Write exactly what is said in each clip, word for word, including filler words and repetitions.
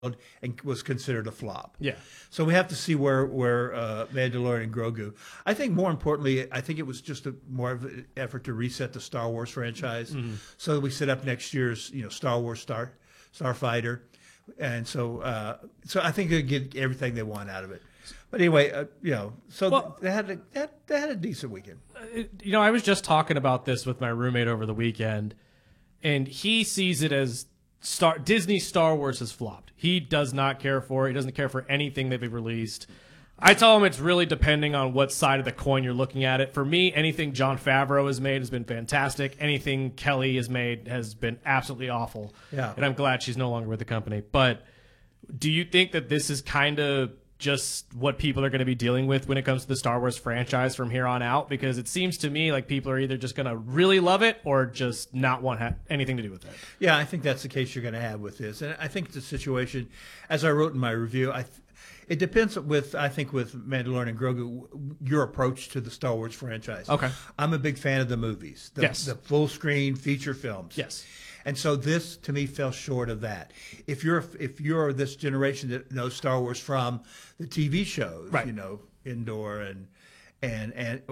and was considered a flop. Yeah. So we have to see where where uh, Mandalorian and Grogu. I think more importantly, I think it was just a more of an effort to reset the Star Wars franchise, mm-hmm. so that we set up next year's you know Star Wars Star Starfighter, and so uh, so I think they get everything they want out of it. But anyway, uh, you know, so well, they had a they had, they had a decent weekend. Uh, you know, I was just talking about this with my roommate over the weekend, and he sees it as Star Disney Star Wars has flopped. He does not care for it. He doesn't care for anything they've released. I tell him it's really depending on what side of the coin you're looking at it. For me, anything Jon Favreau has made has been fantastic. Anything Kelly has made has been absolutely awful. Yeah. And I'm glad she's no longer with the company. But do you think that this is kind of just what people are going to be dealing with when it comes to the Star Wars franchise from here on out? Because it seems to me like people are either just going to really love it or just not want ha- anything to do with it. Yeah, I think that's the case you're going to have with this. And I think it's a situation, as I wrote in my review, I th- it depends with, I think, with Mandalorian and Grogu, your approach to the Star Wars franchise. Okay. I'm a big fan of the movies, the, yes. the full-screen feature films. Yes. And so this, to me, fell short of that. If you're if you're this generation that knows Star Wars from the T V shows, right. you know, Endor and and and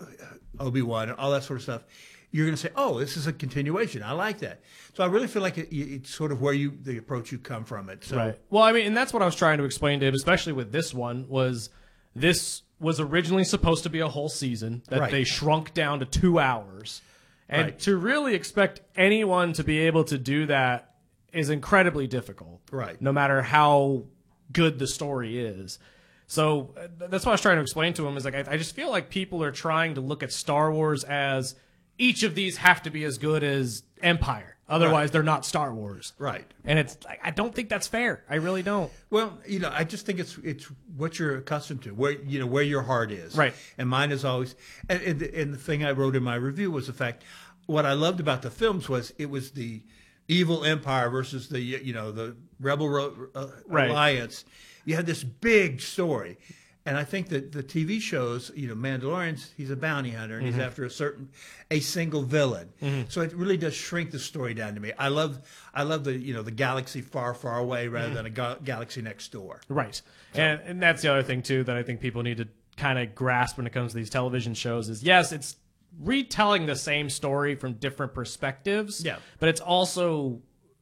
Obi-Wan and all that sort of stuff, you're going to say, "Oh, this is a continuation. I like that." So I really feel like it, it's sort of where you the approach you come from it. So. Right. Well, I mean, and that's what I was trying to explain to him, especially with this one, was this was originally supposed to be a whole season that right. they shrunk down to two hours. And right. to really expect anyone to be able to do that is incredibly difficult. Right. No matter how good the story is. So that's what I was trying to explain to him is like, I, I just feel like people are trying to look at Star Wars as each of these have to be as good as Empire. Otherwise, right. they're not Star Wars. Right. And it's like, I don't think that's fair. I really don't. Well, you know, I just think it's it's what you're accustomed to, where you know where your heart is. Right. And mine is always. And, and, the, and the thing I wrote in my review was the fact, what I loved about the films was it was the evil empire versus the you know the rebel uh, right. alliance. You had this big story. And I think that the T V shows, you know, Mandalorian's, he's a bounty hunter, and mm-hmm. he's after a certain, a single villain. Mm-hmm. So it really does shrink the story down to me. I love, I love the, you know, the galaxy far, far away rather mm-hmm. than a ga- galaxy next door. Right. So. And, and that's the other thing, too, that I think people need to kind of grasp when it comes to these television shows is, yes, it's retelling the same story from different perspectives. Yeah. But it's also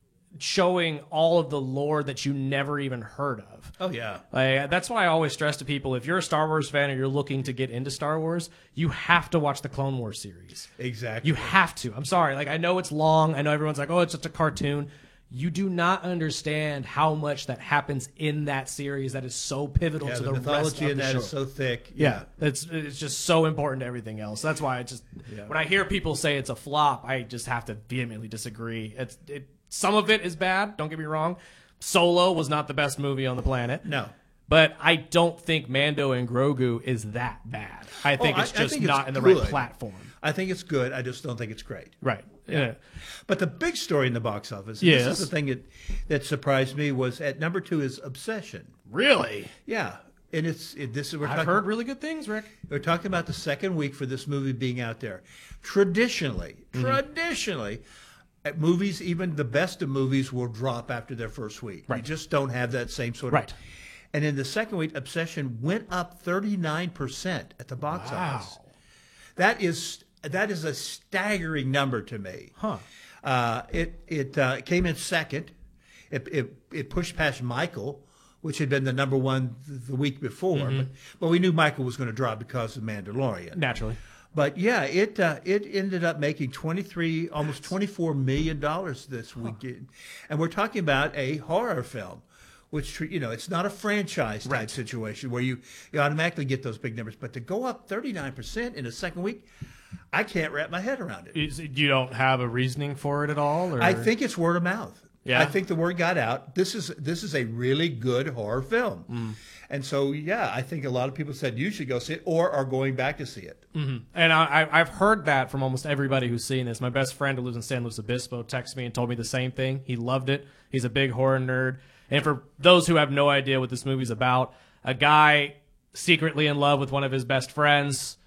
showing all of the lore that you never even heard of. Oh, yeah. Like, that's why I always stress to people, if you're a Star Wars fan or you're looking to get into Star Wars, you have to watch the Clone Wars series. Exactly. You have to. I'm sorry. Like, I know it's long. I know everyone's like, oh, it's just a cartoon. You do not understand how much that happens in that series that is so pivotal yeah, to the, the mythology rest of in the that show. is so thick. Yeah, yeah. It's it's just so important to everything else. That's why I just yeah. when I hear people say it's a flop, I just have to vehemently disagree. It's it some of it is bad. Don't get me wrong. Solo was not the best movie on the planet. No. But I don't think Mando and Grogu is that bad. I think oh, it's I, just I think not it's in the good. right platform. I think it's good. I just don't think it's great. Right. Yeah. But the big story in the box office, yes. this is the thing that, that surprised me, was at number two is Obsession. Really? Yeah. And it's it, this is we're I've talking, heard really good things, Rick. We're talking about the second week for this movie being out there. Traditionally, mm-hmm. traditionally, at movies, even the best of movies will drop after their first week. Right. You just don't have that same sort of. Right. And in the second week, Obsession went up thirty-nine percent at the box wow. office. That is that is a staggering number to me. Huh. Uh, it it uh, came in second. It, it it pushed past Michael, which had been the number one the week before. Mm-hmm. But, but we knew Michael was going to drop because of Mandalorian. Naturally. But yeah, it uh, it ended up making twenty-three, almost twenty-four million dollars this huh. weekend, and we're talking about a horror film, which, you know, it's not a franchise type right. situation where you, you automatically get those big numbers. But to go up thirty-nine percent in a second week, I can't wrap my head around it. Is, you don't have a reasoning for it at all? Or? I think it's word of mouth. Yeah. I think the word got out. This is this is a really good horror film. Mm. And so, yeah, I think a lot of people said you should go see it or are going back to see it. Mm-hmm. And I, I've heard that from almost everybody who's seen this. My best friend who lives in San Luis Obispo texted me and told me the same thing. He loved it. He's a big horror nerd. And for those who have no idea what this movie's about, a guy secretly in love with one of his best friends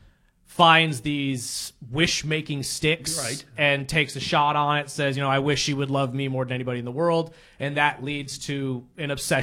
finds these wish-making sticks Right. and takes a shot on it, says, you know, I wish she would love me more than anybody in the world, and that leads to an obsession